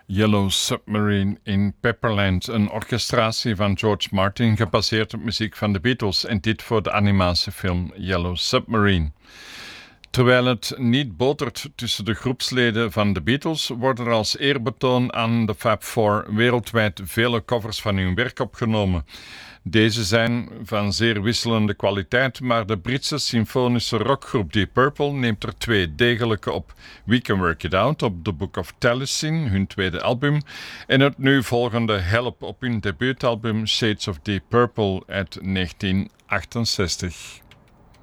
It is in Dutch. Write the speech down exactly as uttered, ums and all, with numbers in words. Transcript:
Yellow Submarine in Pepperland, een orchestratie van George Martin gebaseerd op muziek van de Beatles en dit voor de animatiefilm Yellow Submarine. Terwijl het niet botert tussen de groepsleden van de Beatles, worden er als eerbetoon aan de Fab Four wereldwijd vele covers van hun werk opgenomen. Deze zijn van zeer wisselende kwaliteit, maar de Britse symfonische rockgroep Deep Purple neemt er twee degelijke op. We Can Work It Out op The Book of Taliesin, hun tweede album, en het nu volgende Help op hun debuutalbum Shades of Deep Purple uit negentien achtenzestig.